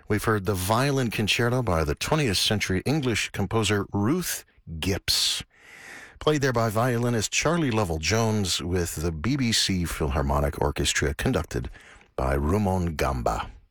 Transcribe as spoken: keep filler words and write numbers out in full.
We've heard the Violin Concerto by the twentieth century English composer Ruth Gipps, played there by violinist Charlie Lovell Jones with the B B C Philharmonic Orchestra, conducted by Rumon Gamba.